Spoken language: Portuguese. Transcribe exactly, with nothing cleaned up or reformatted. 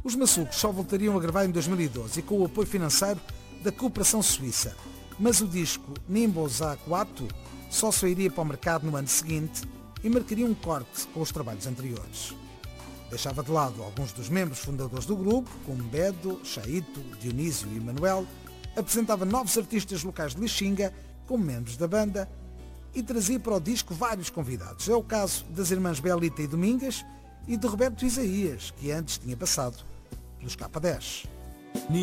Os Maçucos só voltariam a gravar em dois mil e doze e com o apoio financeiro da Cooperação Suíça, mas o disco Nimboza quatro só sairia para o mercado no ano seguinte e marcaria um corte com os trabalhos anteriores. Deixava de lado alguns dos membros fundadores do grupo, como Bedo, Chaito, Dionísio e Manuel, apresentava novos artistas locais de Lixinga como membros da banda e trazia para o disco vários convidados. É o caso das irmãs Belita e Domingas e de Roberto Isaías, que antes tinha passado pelos K dez.